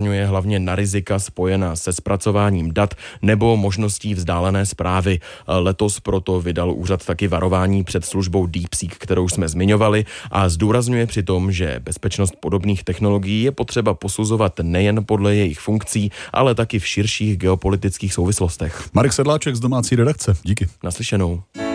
upozorňuje hlavně na rizika spojená se zpracováním dat nebo možností vzdálené správy. Letos proto vydal úřad taky varování před službou DeepSeek, kterou jsme zmiňovali, a zdůrazňuje přitom, že bezpečnost podobných technologií je potřeba posuzovat nejen podle jejich funkcí, ale taky v širších geopolitických souvislostech. Marek Sedláček z domácí redakce. Díky. Naslyšenou.